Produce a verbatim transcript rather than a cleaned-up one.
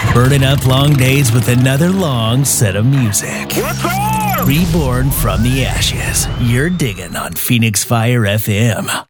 Burning up long days with another long set of music. What's up? Reborn from the ashes. You're digging on Phoenix Fire F M.